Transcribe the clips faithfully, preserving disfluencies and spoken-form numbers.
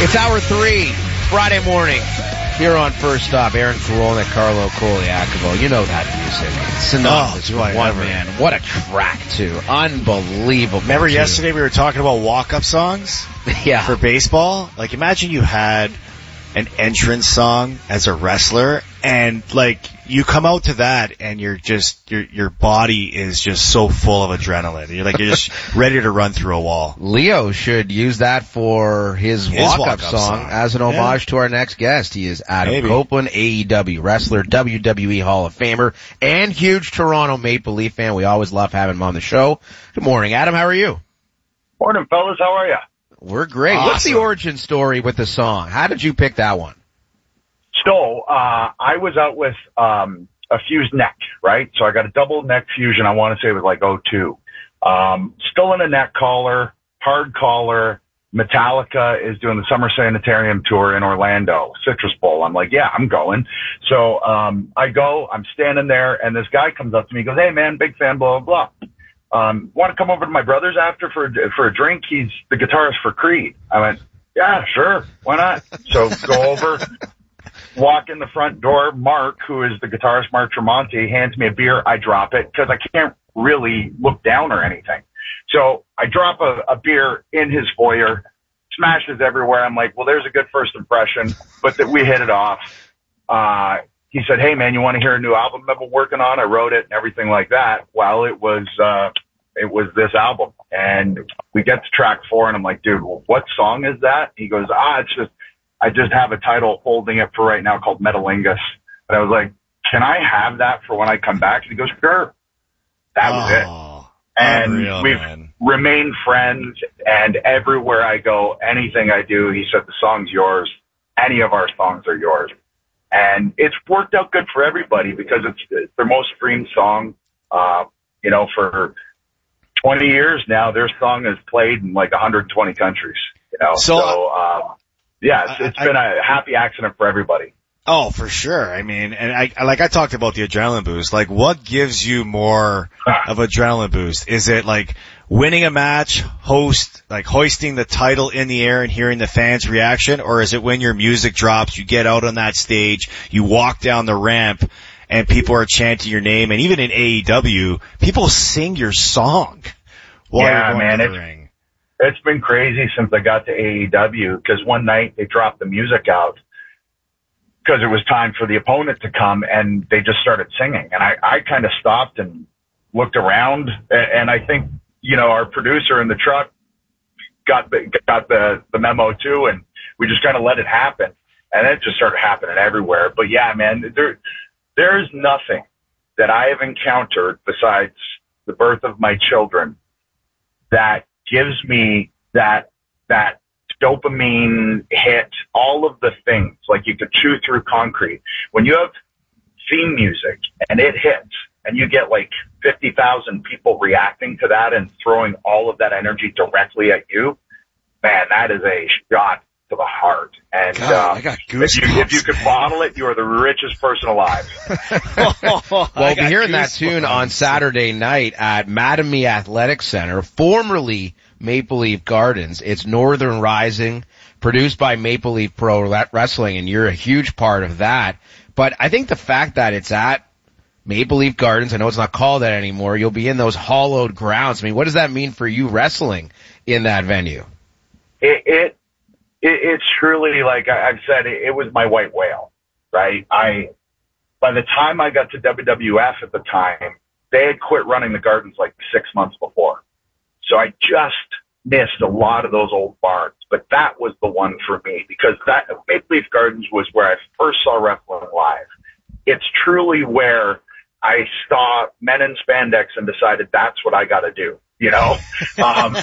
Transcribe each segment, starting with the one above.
It's hour three, Friday morning, here on First Stop. Aaron Carolina, Carlo Koliakovo. You know that music. It's synonymous oh, with one man. What a track, too. Unbelievable. Remember too. yesterday we were talking about walk-up songs? Yeah. For baseball? Like, imagine you had an entrance song as a wrestler, and, like, you come out to that, and you're just, your your body is just so full of adrenaline. You're like, you're just ready to run through a wall. Leo should use that for his, his walk-up, walk-up song, song as an homage yeah. to our next guest. He is Adam Maybe. Copeland, A E W wrestler, W W E Hall of Famer, and huge Toronto Maple Leaf fan. We always love having him on the show. Good morning, Adam. How are you? Morning, fellas. How are you? We're great. Awesome. What's the origin story with the song? How did you pick that one? So, uh, I was out with, um, a fused neck, right? So I got a double neck fusion. I want to say it was like oh two. Um, still in a neck collar, hard collar. Metallica is doing the Summer Sanitarium tour in Orlando, Citrus Bowl. I'm like, yeah, I'm going. So, um, I go, I'm standing there, and this guy comes up to me, goes, hey man, big fan, blah, blah, blah. Um, want to come over to my brother's after for, for a drink? He's the guitarist for Creed. I went, yeah, sure. Why not? So go over, walk in the front door. Mark, who is the guitarist, Mark Tremonti, hands me a beer. I drop it because I can't really look down or anything. So I drop a, a beer in his foyer, smashes everywhere. I'm like, well, there's a good first impression, but that we hit it off. Uh, he said, hey man, you want to hear a new album I've been working on? I wrote it and everything like that. Well, it was, uh, it was this album, and we get to track four, and I'm like, dude, well, what song is that? He goes, ah, it's just, I just have a title holding it for right now called Metalingus. And I was like, can I have that for when I come back? And he goes, sure. That was oh, it. And unreal, we've man. remained friends, and everywhere I go, anything I do, he said, the song's yours. Any of our songs are yours. And it's worked out good for everybody because it's, it's their most streamed song. Uh, you know, for twenty years now, their song is played in like one hundred twenty countries, you know. So, so um, yeah, it's, it's I, been I, a happy accident for everybody. Oh, for sure. I mean, and I, like I talked about the adrenaline boost. Like, what gives you more of adrenaline boost? Is it like winning a match, host, like hoisting the title in the air and hearing the fans' reaction? Or is it when your music drops, you get out on that stage, you walk down the ramp, and people are chanting your name? And even in A E W, people sing your song while yeah, you're going man, to the it's, ring. It's been crazy since I got to A E W, because one night they dropped the music out because it was time for the opponent to come, and they just started singing. And I, I kind of stopped and looked around, and I think, you know, our producer in the truck got the, got the, the memo too, and we just kind of let it happen. And it just started happening everywhere. But yeah, man, there, there's nothing that I have encountered besides the birth of my children that gives me that, that dopamine hit, all of the things, like you could chew through concrete. When you have theme music and it hits and you get like fifty thousand people reacting to that and throwing all of that energy directly at you, man, that is a shot to the heart. And God, uh, I got if you, if you could bottle it, you are the richest person alive. Well, we'll be hearing that tune on Saturday night at Mattamy Athletic Center, formerly Maple Leaf Gardens. It's Northern Rising, produced by Maple Leaf Pro Wrestling, and you're a huge part of that. But I think the fact that it's at Maple Leaf Gardens, I know it's not called that anymore, you'll be in those hollowed grounds. I mean, what does that mean for you wrestling in that venue? It, it, it it's truly, like I've said, it, it was my white whale, right? I, by the time I got to W W F at the time, they had quit running the Gardens like six months before. So I just missed a lot of those old barns, but that was the one for me because that Maple Leaf Gardens was where I first saw wrestling live. It's truly where I saw men in spandex and decided that's what I got to do, you know? Um,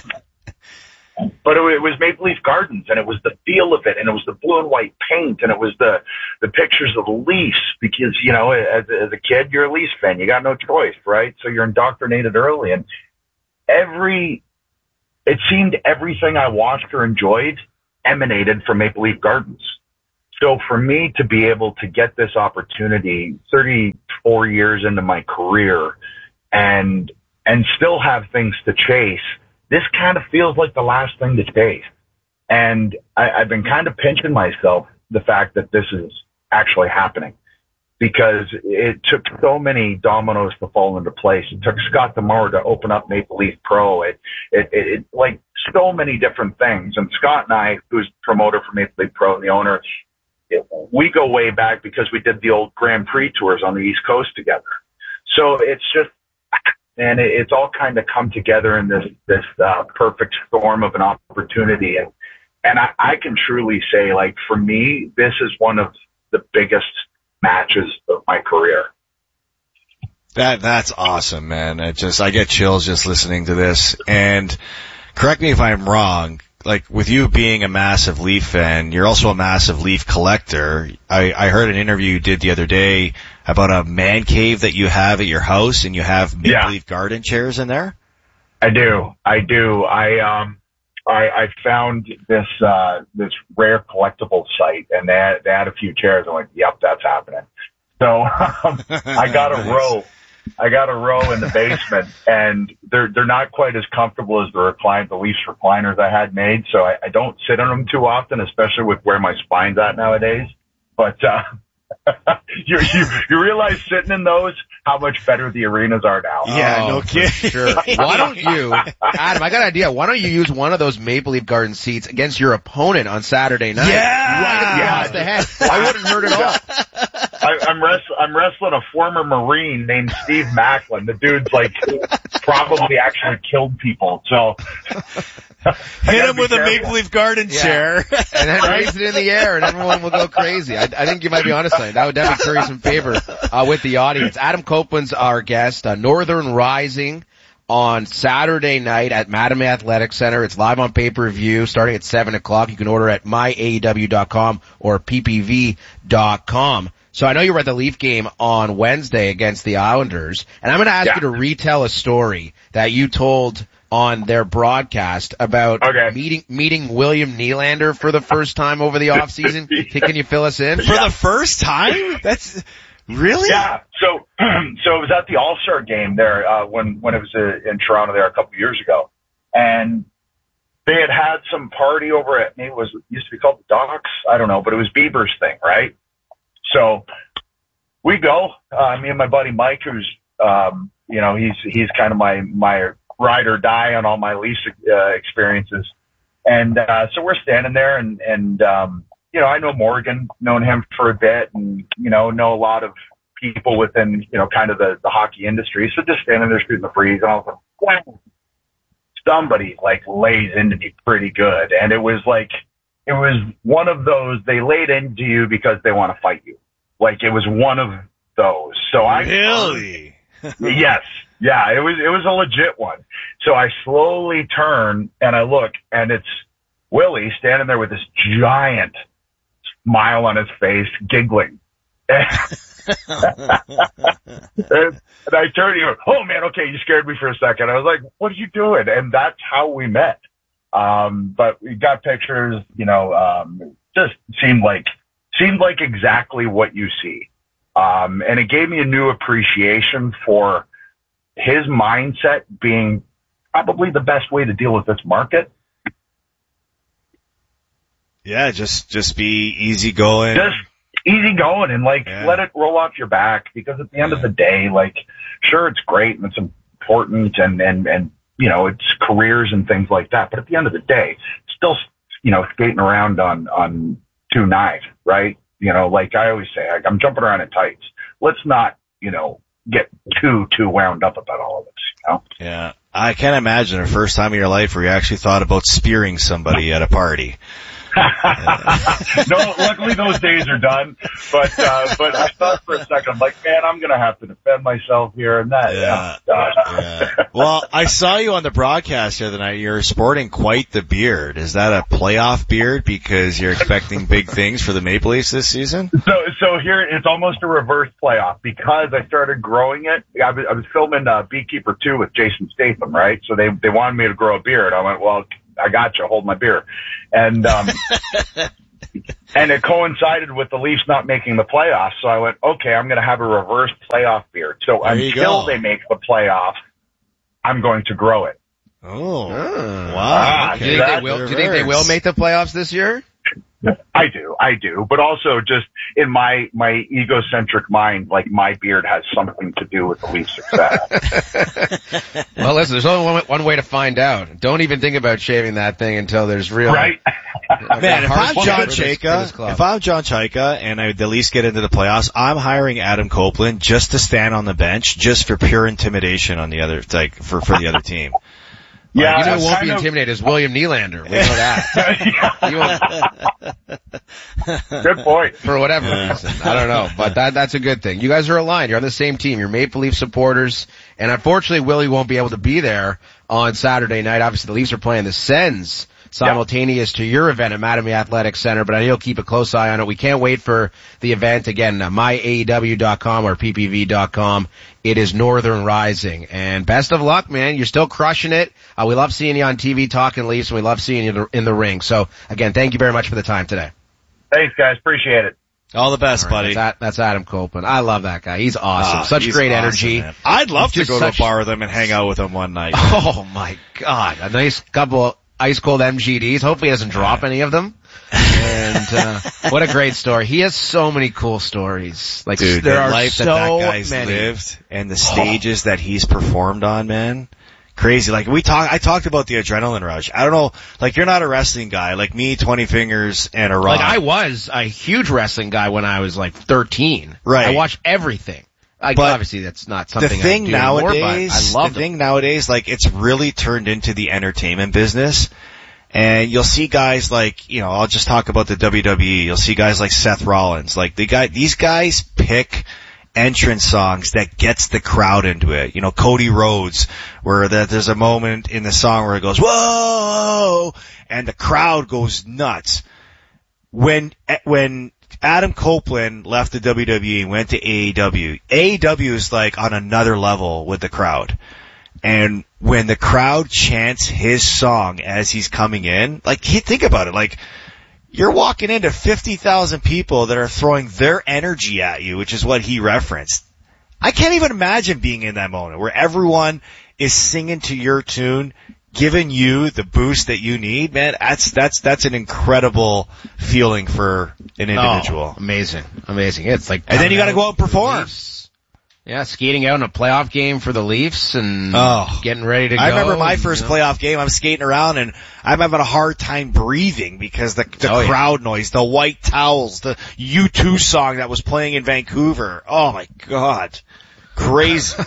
but it, it was Maple Leaf Gardens, and it was the feel of it, and it was the blue and white paint, and it was the, the pictures of the Leafs because, you know, as, as a kid, you're a Leafs fan. You got no choice, right? So you're indoctrinated early, and every, it seemed everything I watched or enjoyed emanated from Maple Leaf Gardens. So for me to be able to get this opportunity thirty-four years into my career and, and still have things to chase, this kind of feels like the last thing to chase. And I, I've been kind of pinching myself the fact that this is actually happening, because it took so many dominoes to fall into place. It took Scott D'Amore to open up Maple Leaf Pro. It, it, it, it, like so many different things. And Scott and I, who's promoter for Maple Leaf Pro and the owner, it, we go way back because we did the old Grand Prix tours on the East Coast together. So it's just, and it, it's all kind of come together in this, this, uh, perfect storm of an opportunity. And, and I, I can truly say, like, for me, this is one of the biggest matches of my career. That, that's awesome, man. It just, I get chills just listening to this. And correct me if I'm wrong, like with you being a massive Leaf fan, you're also a massive Leaf collector. I, I heard an interview you did the other day about a man cave that you have at your house, and you have Maple yeah. Leaf garden chairs in there. I do. I do. I, um, I, I found this, uh, this rare collectible site, and they had, they had a few chairs. I'm like, yep, that's happening. So, um, I got a row, I got a row in the basement, and they're, they're not quite as comfortable as the recline, the Leafs recliners I had made. So I, I don't sit on them too often, especially with where my spine's at nowadays. But, uh, you, you, you realize sitting in those, how much better the arenas are now. Yeah, oh, no kidding. Sure. Why don't you, Adam, I got an idea. Why don't you use one of those Maple Leaf Garden seats against your opponent on Saturday night? Yeah! Right across the head. I wouldn't hurt at all. I, I'm, wrest- I'm wrestling a former Marine named Steve Macklin. The dude's like probably actually killed people. So hit him with careful. a Maple Leaf Garden yeah. chair, and then raise it in the air, and everyone will go crazy. I, I think you might be onto something. That would definitely curry some favor uh, with the audience. Adam Copeland's our guest. Uh, Northern Rising on Saturday night at Mattamy Athletic Center. It's live on pay-per-view starting at seven o'clock. You can order at my A E W dot com or P P V dot com. So I know you were at the Leaf game on Wednesday against the Islanders, and I'm going to ask yeah. you to retell a story that you told on their broadcast about okay. meeting meeting William Nylander for the first time over the off season. yeah. Can you fill us in? For yeah. the first time? That's really? Yeah. So so it was at the All-Star game there uh, when when it was uh, in Toronto there a couple of years ago, and they had had some party over at maybe it was it used to be called the Docks. I don't know, but it was Bieber's thing, right? So we go, uh, me and my buddy Mike, who's, um, you know, he's, he's kind of my, my ride or die on all my Leafs, uh, experiences. And, uh, so we're standing there and, and, um, you know, I know Morgan, known him for a bit and, you know, know a lot of people within, you know, kind of the, the hockey industry. So just standing there shooting the breeze, and I was like, wow, somebody like lays into me pretty good. And it was like, it was one of those, they laid into you because they want to fight you. Like it was one of those. So I really, yes, yeah, it was it was a legit one. So I slowly turn and I look, and it's Willie standing there with this giant smile on his face, giggling. And I turned to him, oh man, okay, you scared me for a second. I was like, what are you doing? And that's how we met. Um, but we got pictures, you know, um, just seemed like, seemed like exactly what you see. Um, and it gave me a new appreciation for his mindset being probably the best way to deal with this market. Yeah, just, just be easy going. Just easy going and like, yeah. let it roll off your back, because at the end yeah. of the day, like, sure, it's great and it's important and, and, and, you know, it's careers and things like that. But at the end of the day, still, you know, skating around on, on two nine, right? You know, like I always say, I, I'm jumping around in tights. Let's not, you know, get too, too wound up about all of this, you know? Yeah. I can't imagine the first time in your life where you actually thought about spearing somebody at a party. No, luckily those days are done. But uh, but I thought for a second, I'm like, man, I'm gonna have to defend myself here and that. Yeah. Uh, yeah. Well, I saw you on the broadcast the other night. You're sporting quite the beard. Is that a playoff beard because you're expecting big things for the Maple Leafs this season? So so here it's almost a reverse playoff because I started growing it. I was, I was filming uh, Beekeeper two with Jason Statham, right? So they they wanted me to grow a beard. I went, well, I got you. Hold my beer. And, um, and it coincided with the Leafs not making the playoffs. So I went, okay, I'm going to have a reverse playoff beard. So there until they make the playoffs, I'm going to grow it. Oh, oh. wow. Okay. Do you think they will? Do you think they will make the playoffs this year? I do, I do, but also just in my my egocentric mind, like my beard has something to do with the Leafs' success. Well, listen, there's only one, one way to find out. Don't even think about shaving that thing until there's real. Right. Man, if I'm John Chayka, if I'm John Chayka and I at least get into the playoffs, I'm hiring Adam Copeland just to stand on the bench, just for pure intimidation on the other, like for for the other team. Yeah, like, you know who won't be intimidated is William Nylander. We know that. won't... Good point. For whatever yeah. reason. I don't know. But that that's a good thing. You guys are aligned. You're on the same team. You're Maple Leaf supporters. And unfortunately, Willie won't be able to be there on Saturday night. Obviously, the Leafs are playing the Sens simultaneous yep. to your event at Mattamy Athletic Center, but I know you'll keep a close eye on it. We can't wait for the event. Again, uh, my A E W dot com or P P V dot com. It is Northern Rising. And best of luck, man. You're still crushing it. Uh, we love seeing you on T V talking Leafs, and we love seeing you in the, in the ring. So, again, thank you very much for the time today. Thanks, guys. Appreciate it. All the best, All buddy. right, that's, that's Adam Copeland. I love that guy. He's awesome. Ah, Such he's great awesome, energy. Man. I'd love he's to go such... to a bar with him and hang out with him one night. Oh, my God. A nice couple ice cold M G Ds. Hopefully he doesn't drop any of them. And, uh, what a great story. He has so many cool stories. Like, dude, there the are life so that that guy's many. lived and the stages oh. that he's performed on, man. Crazy. Like, we talk, I talked about the adrenaline rush. I don't know, like, you're not a wrestling guy. Like me, twenty fingers and a rock. Like, I was a huge wrestling guy when I was like thirteen. Right. I watched everything. Like, but obviously that's not something the thing I do nowadays, anymore, but I love the thing nowadays, like, it's really turned into the entertainment business. And you'll see guys like, you know, I'll just talk about the W W E. You'll see guys like Seth Rollins. Like, the guy, these guys pick entrance songs that gets the crowd into it. You know, Cody Rhodes, where the, there's a moment in the song where it goes, whoa, and the crowd goes nuts. When, when Adam Copeland left the W W E and went to A E W, A E W is like on another level with the crowd. And when the crowd chants his song as he's coming in, like, think about it, like, you're walking into fifty thousand people that are throwing their energy at you, which is what he referenced. I can't even imagine being in that moment where everyone is singing to your tune, giving you the boost that you need, man. That's, that's, that's an incredible feeling for an individual. Oh, amazing. Amazing. It's like, and then you gotta go out and perform. Yeah, skating out in a playoff game for the Leafs and oh. getting ready to go. I remember my first you know. playoff game. I'm skating around and I'm having a hard time breathing because the, the oh, crowd yeah. noise, the white towels, the U two song that was playing in Vancouver. Oh my God. Crazy.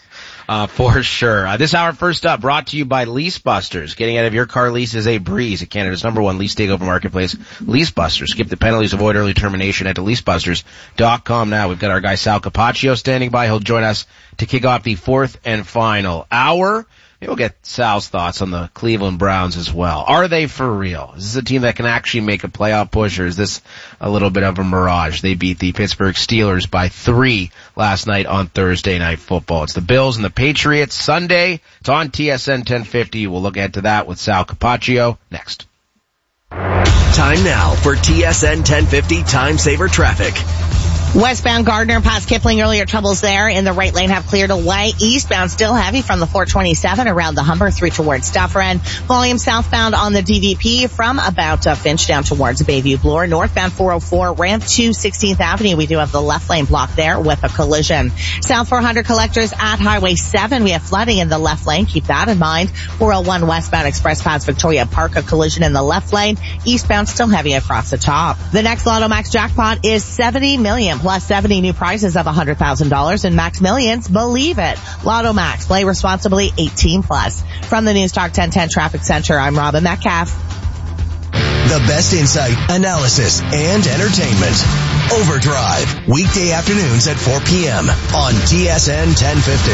Uh, for sure. Uh, this hour first up brought to you by Lease Busters. Getting out of your car lease is a breeze at Canada's number one lease takeover marketplace, Lease Busters. Skip the penalties, avoid early termination at lease busters dot com now. We've got our guy Sal Capaccio standing by. He'll join us to kick off the fourth and final hour. Maybe we'll get Sal's thoughts on the Cleveland Browns as well. Are they for real? Is this a team that can actually make a playoff push, or is this a little bit of a mirage? They beat the Pittsburgh Steelers by three last night on Thursday Night Football. It's the Bills and the Patriots Sunday. It's on T S N ten fifty. We'll look ahead to that with Sal Capaccio next. Time now for T S N ten fifty Time Saver Traffic. Westbound Gardner past Kipling, earlier troubles there in the right lane have cleared away. Eastbound still heavy from the four twenty-seven around the Humber through towards Dufferin. Volume southbound on the D V P from about uh, Finch down towards Bayview Bloor. Northbound four oh four ramp to sixteenth Avenue. We do have the left lane blocked there with a collision. South four hundred collectors at Highway seven. We have flooding in the left lane. Keep that in mind. four oh one westbound express pass Victoria Park, a collision in the left lane. Eastbound still heavy across the top. The next Lotto Max jackpot is seventy million. Plus seventy new prizes of one hundred thousand dollars in Max Millions. Believe it. Lotto Max. Play responsibly. eighteen plus. From the News Talk ten ten Traffic Center, I'm Robin Metcalf. The best insight, analysis, and entertainment. Overdrive. Weekday afternoons at four p.m. on T S N ten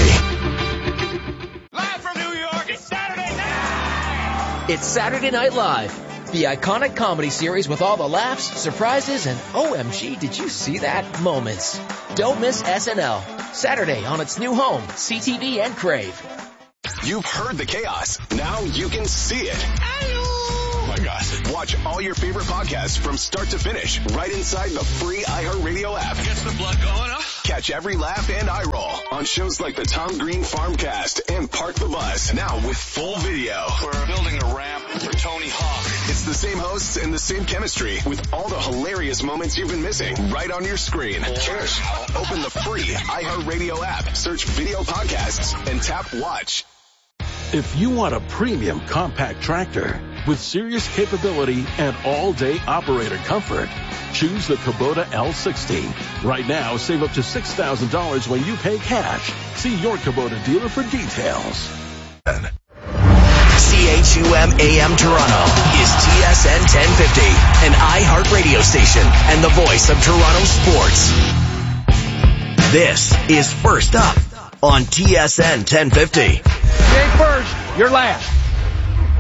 fifty. Live from New York, it's Saturday night! It's Saturday Night Live. The iconic comedy series with all the laughs, surprises, and O M G, did you see that moments. Don't miss S N L. Saturday on its new home, C T V and Crave. You've heard the chaos. Now you can see it. like us. Watch all your favorite podcasts from start to finish right inside the free iHeartRadio app. Gets the blood going up. Catch every laugh and eye roll on shows like the Tom Green Farmcast and Park the Bus. Now with full video. We're building a ramp for Tony Hawk. It's the same hosts and the same chemistry with all the hilarious moments you've been missing right on your screen. Cheers. Open the free iHeartRadio app, search video podcasts, and tap watch. If you want a premium compact tractor with serious capability and all-day operator comfort, choose the Kubota L sixty. Right now, save up to six thousand dollars when you pay cash. See your Kubota dealer for details. C H U M A M Toronto is T S N ten fifty, an iHeart radio station and the voice of Toronto sports. This is First Up on T S N ten fifty. You ain't first, you're last.